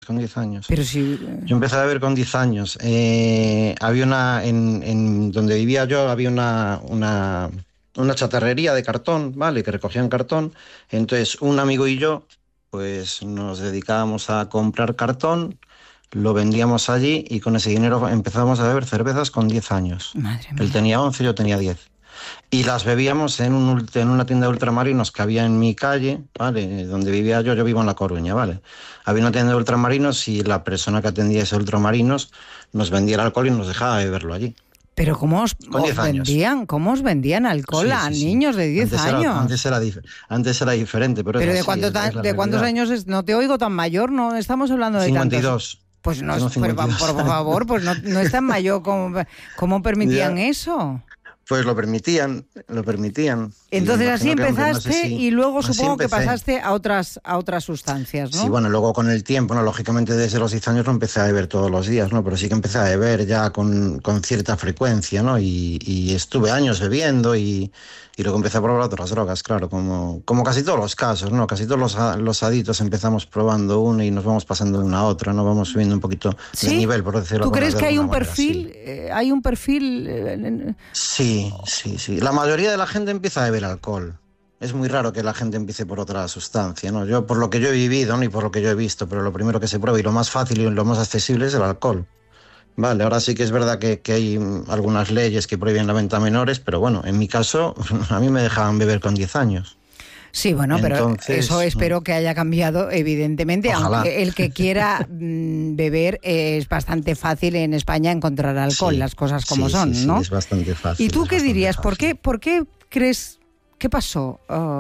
con 10 años. Pero si... Yo empecé a beber con 10 años. Había en donde vivía yo, había una chatarrería de cartón, ¿vale? Que recogían cartón. Entonces, un amigo y yo, pues nos dedicábamos a comprar cartón, lo vendíamos allí y con ese dinero empezábamos a beber cervezas con 10 años. Madre mía. Él tenía 11, yo tenía 10. Y las bebíamos en una tienda de ultramarinos que había en mi calle, ¿vale? Donde vivía yo vivo en La Coruña, ¿vale? Había una tienda de ultramarinos y la persona que atendía ese ultramarinos nos vendía el alcohol y nos dejaba beberlo allí. Pero ¿cómo Con 10 años. ¿Cómo os vendían alcohol a niños de 10 años? Antes era diferente, pero ¿Pero es de, así, de cuántos años es? No te oigo tan mayor, no estamos hablando de 52. tantos. Pues no, Tengo 52. por favor, pues no es tan mayor. ¿Cómo permitían eso? Pues lo permitían. Entonces así empezaste no sé si, y luego supongo que empecé. pasaste a otras sustancias, ¿no? Sí, bueno, luego con el tiempo, ¿no? Lógicamente desde los 10 años no empecé a beber todos los días, ¿no? Pero sí que empecé a beber ya con cierta frecuencia, ¿no? Y estuve años bebiendo y luego empecé a probar otras drogas, claro, como casi todos los casos, ¿no? Casi todos los adictos empezamos probando una y nos vamos pasando de una a otra, ¿no? Vamos subiendo un poquito de nivel, por decirlo así. ¿Tú crees que hay un manera, perfil? sí. ¿Hay un perfil? Sí. La mayoría de la gente empieza a beber alcohol. Es muy raro que la gente empiece por otra sustancia, ¿no? Yo, por lo que yo he vivido, ¿no? Y por lo que yo he visto, pero lo primero que se prueba y lo más fácil y lo más accesible es el alcohol. Vale, ahora sí que es verdad que hay algunas leyes que prohíben la venta a menores, pero bueno, en mi caso, a mí me dejaban beber con 10 años. Sí, bueno, entonces, pero eso espero que haya cambiado, evidentemente, ojalá. Aunque el que quiera beber es bastante fácil en España encontrar alcohol, las cosas como son, ¿no? Sí, es bastante fácil. ¿Y tú qué dirías? ¿Por qué crees, qué pasó,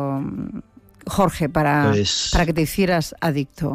Jorge, para que te hicieras adicto?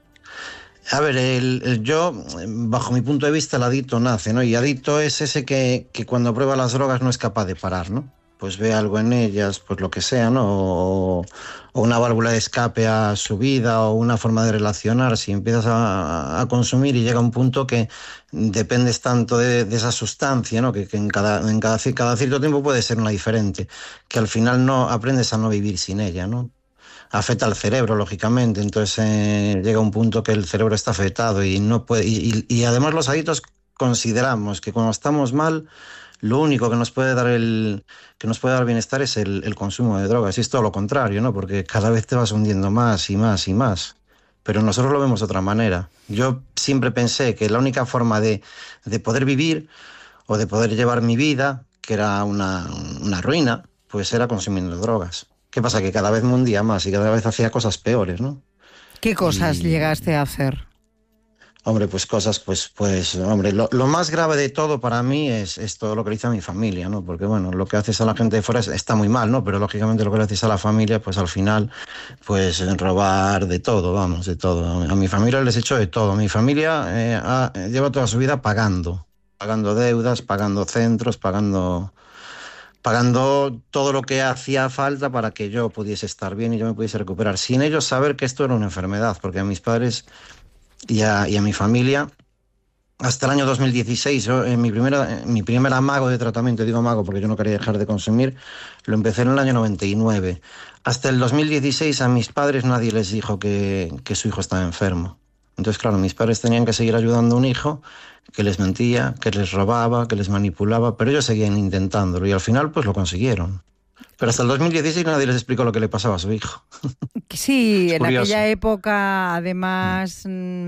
A ver, yo, bajo mi punto de vista, el adicto nace, ¿no? Y adicto es ese que cuando prueba las drogas no es capaz de parar, ¿no? Pues ve algo en ellas, pues lo que sea, ¿no? O una válvula de escape a su vida o una forma de relacionar. Si empiezas a consumir y llega un punto que dependes tanto de esa sustancia, ¿no? Que en cada cierto tiempo puede ser una diferente, que al final no aprendes a no vivir sin ella, ¿no? Afecta al cerebro, lógicamente, entonces llega un punto que el cerebro está afectado y no puede. Y además los adictos consideramos que cuando estamos mal, lo único que nos puede dar bienestar es el consumo de drogas. Y es todo lo contrario, ¿no? Porque cada vez te vas hundiendo más y más y más. Pero nosotros lo vemos de otra manera. Yo siempre pensé que la única forma de poder vivir o de poder llevar mi vida, que era una ruina, pues era consumiendo drogas. ¿Qué pasa? Que cada vez me hundía más y cada vez hacía cosas peores, ¿no? ¿Qué cosas llegaste a hacer? Hombre, pues cosas, hombre, lo más grave de todo para mí es todo lo que le hice a mi familia, ¿no? Porque, bueno, lo que haces a la gente de fuera está muy mal, ¿no? Pero, lógicamente, lo que le haces a la familia, pues, al final, pues, robar de todo, vamos, de todo. A mi familia les he hecho de todo. Mi familia lleva toda su vida pagando deudas, pagando centros, pagando todo lo que hacía falta para que yo pudiese estar bien y yo me pudiese recuperar. Sin ellos saber que esto era una enfermedad, porque a mis padres y a mi familia, hasta el año 2016, yo, mi primer amago de tratamiento, digo amago porque yo no quería dejar de consumir, lo empecé en el año 99. Hasta el 2016 a mis padres nadie les dijo que su hijo estaba enfermo. Entonces, claro, mis padres tenían que seguir ayudando a un hijo que les mentía, que les robaba, que les manipulaba, pero ellos seguían intentándolo y al final pues lo consiguieron. Pero hasta el 2016 nadie les explicó lo que le pasaba a su hijo. Sí, en aquella época, además,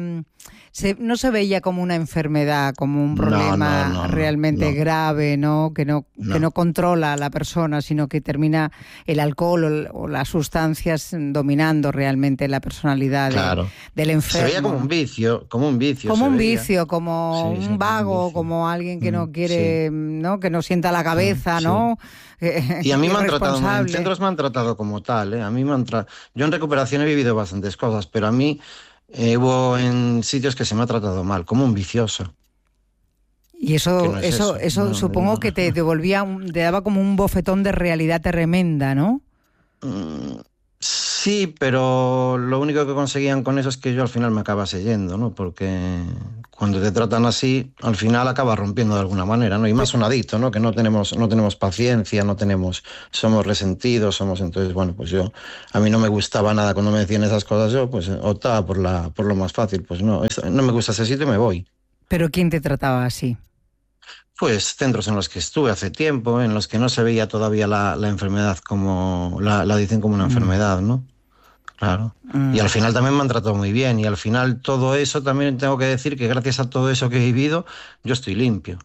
no se veía como una enfermedad, como un problema realmente grave, ¿no? Que no controla a la persona, sino que termina el alcohol o las sustancias dominando realmente la personalidad del enfermo. Se veía como un vicio. Como un vicio, como un vago, como alguien que no quiere, ¿no? Que no sienta la cabeza, ¿no? Y a mí me han tratado, en centros me han tratado como tal, ¿eh? Yo en recuperación he vivido bastantes cosas, pero a mí hubo en sitios que se me ha tratado mal, como un vicioso. Y eso supongo que te devolvía, te daba como un bofetón de realidad tremenda, ¿no? Sí, pero lo único que conseguían con eso es que yo al final me acabase yendo, ¿no? Porque cuando te tratan así, al final acabas rompiendo de alguna manera, ¿no? Y más un adicto, ¿no? Que no tenemos paciencia, somos resentidos, entonces, bueno, pues a mí no me gustaba nada cuando me decían esas cosas, yo pues optaba por lo más fácil, pues no me gusta ese sitio y me voy. ¿Pero quién te trataba así? Pues centros en los que estuve hace tiempo, en los que no se veía todavía la enfermedad como, la dicen como una enfermedad, ¿no? Claro. Y al final también me han tratado muy bien. Y al final todo eso, también tengo que decir que gracias a todo eso que he vivido, yo estoy limpio.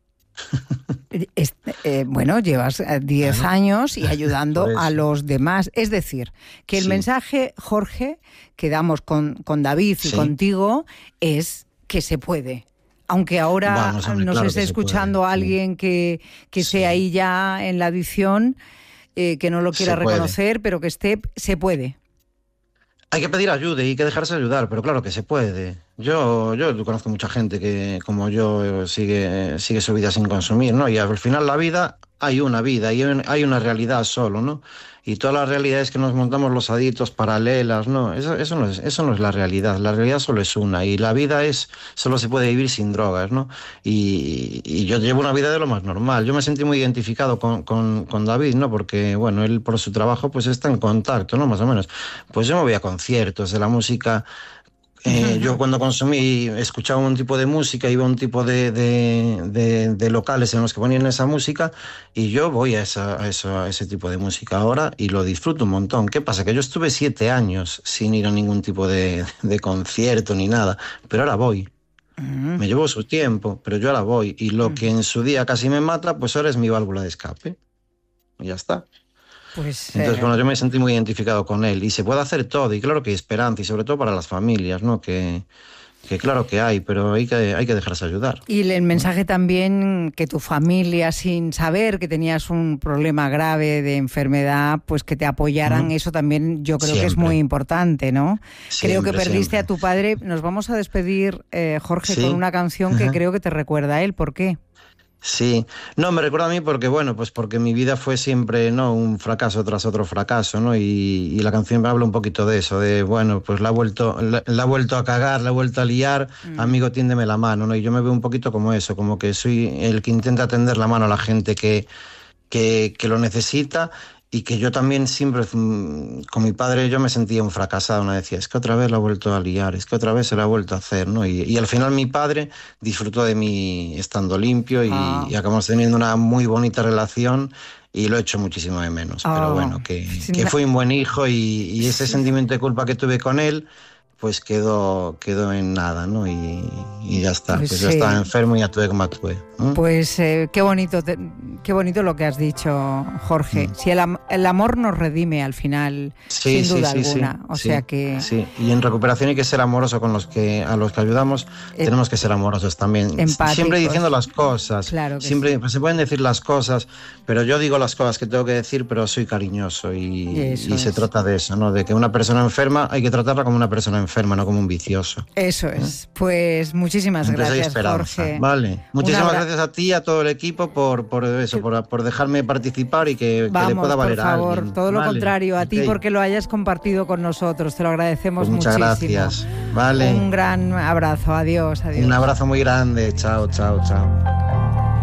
Bueno, llevas 10 años y ayudando a los demás. Es decir, que el mensaje, Jorge, que damos con David y contigo es que se puede. Aunque ahora nos esté escuchando alguien que esté ahí ya en la adicción, que no lo quiera reconocer, pero que se puede. Hay que pedir ayuda y hay que dejarse ayudar, pero claro que se puede. Yo conozco mucha gente que, como yo, sigue su vida sin consumir, ¿no? Y al final la vida, hay una vida, hay una realidad solo, ¿no? Y todas las realidades que nos montamos los adictos paralelas, ¿no? Eso no es la realidad solo es una, y la vida solo se puede vivir sin drogas, ¿no? Y yo llevo una vida de lo más normal. Yo me sentí muy identificado con David, ¿no? Porque, bueno, él por su trabajo pues está en contacto, ¿no? Más o menos. Pues yo me voy a conciertos de la música. Yo cuando consumí, escuchaba un tipo de música, iba a un tipo de locales en los que ponían esa música, y yo voy a ese tipo de música ahora y lo disfruto un montón. ¿Qué pasa? Que yo estuve 7 años sin ir a ningún tipo de concierto ni nada, pero ahora voy. Me llevo su tiempo, pero yo ahora voy. Y lo que en su día casi me mata, pues ahora es mi válvula de escape. Y ya está. Entonces, bueno, yo me sentí muy identificado con él, y se puede hacer todo, y claro que hay esperanza, y sobre todo para las familias, ¿no? Que claro que hay, pero hay que dejarse ayudar. Y el mensaje también, que tu familia, sin saber que tenías un problema grave de enfermedad, pues que te apoyaran, eso también yo creo que es muy importante, ¿no? Creo que perdiste a tu padre. Nos vamos a despedir, Jorge, con una canción que creo que te recuerda a él. ¿Por qué? Sí, no, me recuerda a mí porque, bueno, pues porque mi vida fue siempre, ¿no?, un fracaso tras otro fracaso, ¿no? Y la canción me habla un poquito de eso, de, bueno, pues la ha vuelto a cagar, la ha vuelto a liar, amigo, tiéndeme la mano, ¿no? Y yo me veo un poquito como eso, como que soy el que intenta tender la mano a la gente que lo necesita. Y que yo también siempre, con mi padre, yo me sentía un fracasado, ¿no? Decía, es que otra vez la ha vuelto a liar, es que otra vez se la ha vuelto a hacer, ¿no? Y al final mi padre disfrutó de mí estando limpio y acabamos teniendo una muy bonita relación, y lo he hecho muchísimo de menos. Pero bueno, que fui un buen hijo, y ese sentimiento de culpa que tuve con él, pues quedó en nada, ¿no? Y ya está. Pues yo estaba enfermo y actué como actué. Pues qué bonito lo que has dicho, Jorge. Si el amor nos redime al final, sin duda alguna. O sea que... Sí, y en recuperación hay que ser amoroso con a los que ayudamos. Tenemos que ser amorosos también. Empáticos. Siempre diciendo las cosas. Claro que siempre se pueden decir las cosas, pero yo digo las cosas que tengo que decir, pero soy cariñoso, y se trata de eso, ¿no? De que una persona enferma hay que tratarla como una persona enferma, no como un vicioso. Eso es. Pues muchísimas gracias, Jorge. Vale. Muchísimas gracias a ti y a todo el equipo por dejarme participar y que le pueda valer a alguien. Por favor, todo lo contrario, a ti porque lo hayas compartido con nosotros. Te lo agradecemos muchísimo. Muchas gracias. Vale. Un gran abrazo. Adiós. Un abrazo muy grande. Chao, chao, chao.